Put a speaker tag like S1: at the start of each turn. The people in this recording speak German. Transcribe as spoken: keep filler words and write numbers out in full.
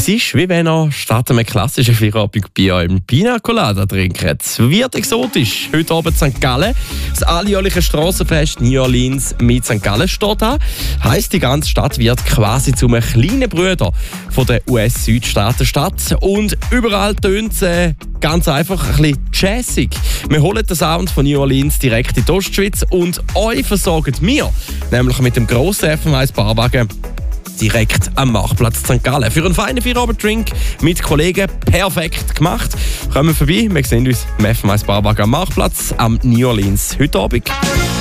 S1: Es ist, wie wenn ihr statt einem klassischen Feierabendbier einen Pina Colada trinkt. Es wird exotisch. Heute Abend Sankt Gallen. Das alljährliche Strassenfest New Orleans mit Sankt Gallen steht an. Heisst, die ganze Stadt wird quasi zum kleinen Bruder von der U S-Südstaatenstadt. Und überall tönt es äh, ganz einfach ein bisschen jazzig. Wir holen den Sound von New Orleans direkt in die Ostschweiz und euch versorgen wir, nämlich mit dem grossen F M eins Barwagen, direkt am Marktplatz Sankt Gallen. Für einen feinen Feierabend-Drink mit Kollegen perfekt gemacht. Kommen wir vorbei, wir sehen uns im F M eins Barwagen am Marktplatz am New Orleans heute Abend.